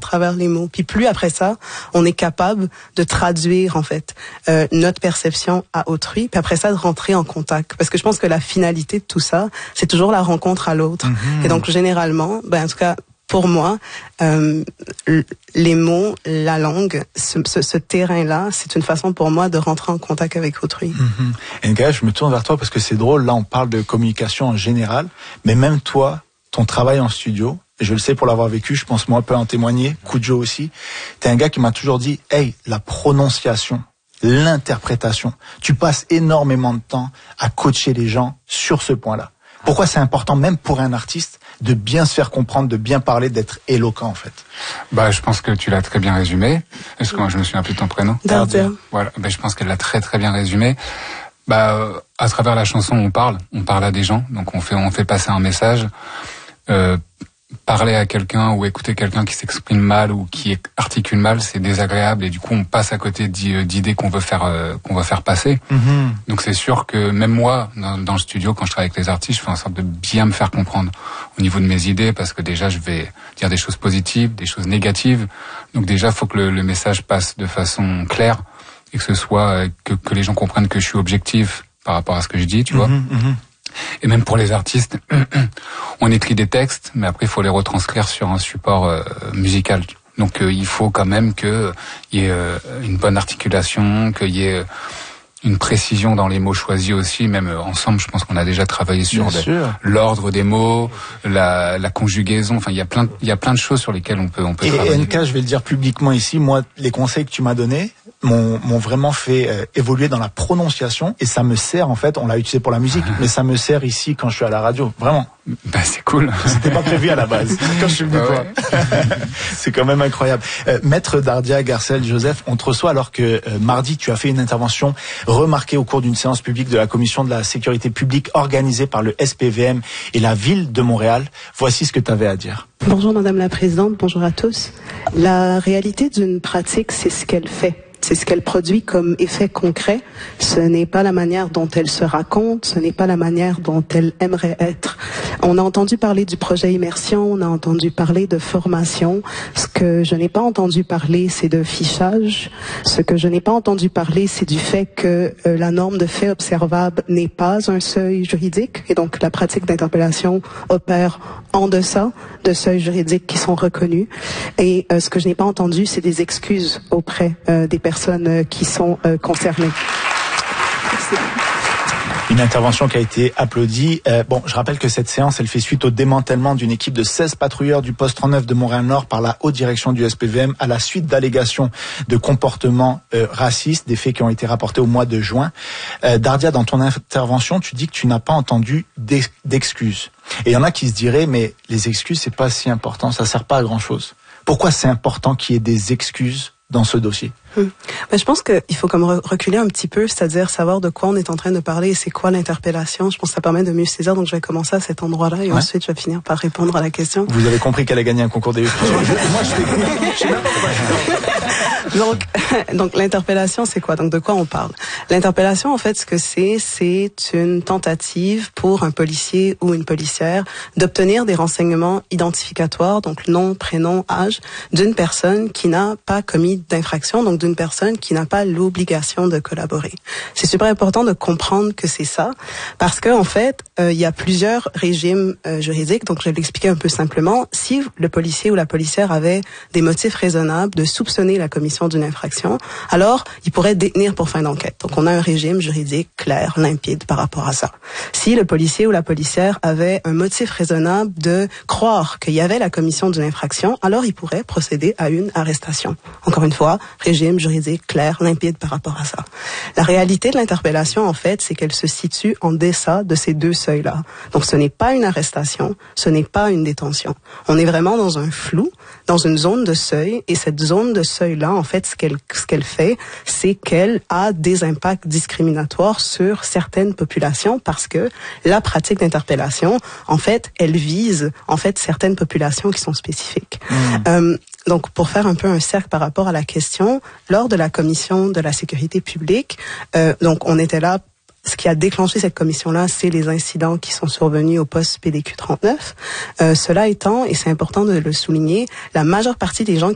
travers les mots. Puis plus après ça, on est capable de traduire en fait notre perception à autrui. Puis après ça, de rentrer en contact. Parce que je pense que la finalité de tout ça, c'est toujours la rencontre à l'autre. Et donc généralement, en tout cas pour moi, les mots, la langue, ce terrain-là, c'est une façon pour moi de rentrer en contact avec autrui. Nka, je me tourne vers toi parce que c'est drôle. Là, on parle de communication en général, mais même toi, ton travail en studio, et je le sais pour l'avoir vécu, je pense moi peut en témoigner, Kujo aussi, t'es un gars qui m'a toujours dit, hey, la prononciation, l'interprétation, tu passes énormément de temps à coacher les gens sur ce point-là. Pourquoi c'est important, même pour un artiste, de bien se faire comprendre, de bien parler, d'être éloquent, en fait? Je pense que tu l'as très bien résumé. Est-ce que moi, je me souviens plus de ton prénom? Dardia. Voilà. Je pense qu'elle l'a très, très bien résumé. À travers la chanson, on parle à des gens. Donc, on fait passer un message. Parler à quelqu'un ou écouter quelqu'un qui s'exprime mal ou qui articule mal, c'est désagréable et du coup on passe à côté d'idées qu'on veut faire passer. Donc c'est sûr que même moi dans le studio quand je travaille avec les artistes, je fais en sorte de bien me faire comprendre au niveau de mes idées parce que déjà je vais dire des choses positives, des choses négatives. Donc déjà faut que le message passe de façon claire et que ce soit que les gens comprennent que je suis objectif par rapport à ce que je dis, tu vois. Et même pour les artistes, on écrit des textes, mais après il faut les retranscrire sur un support musical. Donc il faut quand même qu'il y ait une bonne articulation, qu'il y ait une précision dans les mots choisis aussi. Même ensemble, je pense qu'on a déjà travaillé sur l'ordre des mots, la conjugaison. Enfin, il y a plein de choses sur lesquelles on peut travailler. Et NK, je vais le dire publiquement ici, moi, les conseils que tu m'as donnés m'ont vraiment fait évoluer dans la prononciation et ça me sert en fait, on l'a utilisé pour la musique, mais ça me sert ici quand je suis à la radio, vraiment. C'est cool. C'était pas prévu à la base quand je suis venu voir. C'est quand même incroyable. Maître Dardia Garcelle Joseph, on te reçoit alors que mardi tu as fait une intervention remarquée au cours d'une séance publique de la commission de la sécurité publique organisée par le SPVM et la ville de Montréal. Voici ce que tu avais à dire. Bonjour Madame la Présidente, bonjour à tous. La réalité d'une pratique, c'est ce qu'elle fait. C'est ce qu'elle produit comme effet concret. Ce n'est pas la manière dont elle se raconte, ce n'est pas la manière dont elle aimerait être. On a entendu parler du projet Immersion, on a entendu parler de formation. Ce que je n'ai pas entendu parler, c'est de fichage. Ce que je n'ai pas entendu parler, c'est du fait que la norme de fait observable n'est pas un seuil juridique. Et donc, la pratique d'interpellation opère en deçà de seuils juridiques qui sont reconnus. Et ce que je n'ai pas entendu, c'est des excuses auprès des personnes qui sont concernées. Merci. Une intervention qui a été applaudie. Je rappelle que cette séance, elle fait suite au démantèlement d'une équipe de 16 patrouilleurs du poste 39 de Montréal-Nord par la haute direction du SPVM à la suite d'allégations de comportements racistes, des faits qui ont été rapportés au mois de juin. Dardia, dans ton intervention, tu dis que tu n'as pas entendu d'excuses. Et il y en a qui se diraient, mais les excuses, c'est pas si important, ça sert pas à grand chose. Pourquoi c'est important qu'il y ait des excuses dans ce dossier? Je pense qu'il faut comme reculer un petit peu, c'est-à-dire savoir de quoi on est en train de parler et c'est quoi l'interpellation. Je pense que ça permet de mieux saisir, donc je vais commencer à cet endroit-là et ensuite je vais finir par répondre à la question. Vous avez compris qu'elle a gagné un concours des Moi, donc l'interpellation, c'est quoi? Donc de quoi on parle? L'interpellation, en fait, ce que c'est une tentative pour un policier ou une policière d'obtenir des renseignements identificatoires, donc nom, prénom, âge, d'une personne qui n'a pas commis d'infraction, donc d'une personne qui n'a pas l'obligation de collaborer. C'est super important de comprendre que c'est ça, parce que en fait, il y a plusieurs régimes juridiques. Donc, je vais l'expliquer un peu simplement. Si le policier ou la policière avait des motifs raisonnables de soupçonner la commission d'une infraction, alors il pourrait détenir pour fin d'enquête. Donc, on a un régime juridique clair, limpide par rapport à ça. Si le policier ou la policière avait un motif raisonnable de croire qu'il y avait la commission d'une infraction, alors il pourrait procéder à une arrestation. Encore une fois, régime juridique clair, limpide par rapport à ça. La réalité de l'interpellation, en fait, c'est qu'elle se situe en deçà de ces deux seuils-là. Donc, ce n'est pas une arrestation, ce n'est pas une détention. On est vraiment dans un flou, dans une zone de seuil, et cette zone de seuil-là, en fait, ce qu'elle fait, c'est qu'elle a des impacts discriminatoires sur certaines populations parce que la pratique d'interpellation, en fait, elle vise, en fait, certaines populations qui sont spécifiques. Donc, pour faire un peu un cercle par rapport à la question, lors de la commission de la sécurité publique, donc on était là. Ce qui a déclenché cette commission-là, c'est les incidents qui sont survenus au poste PDQ 39. Cela étant, et c'est important de le souligner, la majeure partie des gens